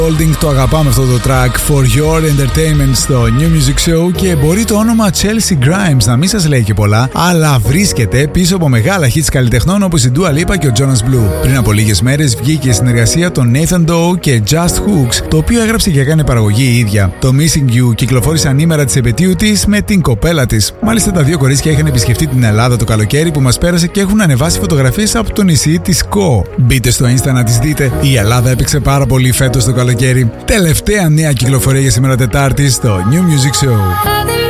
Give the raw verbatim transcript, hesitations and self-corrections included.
Holding, το αγαπάμε αυτό το track For Your Entertainment στο New Music Show. Και μπορεί το όνομα Chelsea Grimes να μην σας λέει και πολλά, αλλά βρίσκεται πίσω από μεγάλα hits καλλιτεχνών όπως η Dua Lipa και ο Jonas Blue. Πριν από λίγες μέρες βγήκε η συνεργασία των Nathan Doe και Just Hooks, το οποίο έγραψε και έκανε παραγωγή η ίδια. Το Missing You κυκλοφόρησε ανήμερα της επετείου της με την κοπέλα της. Μάλιστα τα δύο κορίτσια είχαν επισκεφτεί την Ελλάδα το καλοκαίρι που μας πέρασε και έχουν ανεβάσει φωτογραφίες από το νησί της Κο. Μπείτε στο Insta να τις δείτε. Η Ελλάδα έπαιξε πάρα πολύ φέτος το καλοκαίρι. Τελευταία νέα κυκλοφορία για σήμερα Τετάρτη στο New Music Show.